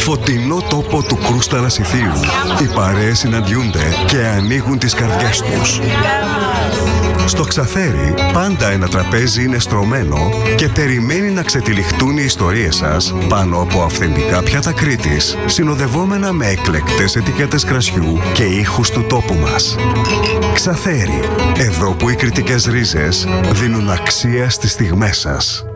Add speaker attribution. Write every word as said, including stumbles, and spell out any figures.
Speaker 1: φωτεινό τόπο του Κρούστα Ανασιθίου. Οι παρέες συναντιούνται και ανοίγουν τις καρδιές τους. Στο Ξαθέρι πάντα ένα τραπέζι είναι στρωμένο και περιμένει να ξετυλιχτούν οι ιστορίες σας πάνω από αυθεντικά πιάτα Κρήτης, συνοδευόμενα με εκλεκτές ετικέτες κρασιού και ήχους του τόπου μας. Ξαθέρι, εδώ που οι κρητικές ρίζες δίνουν αξία στις στιγμές σας.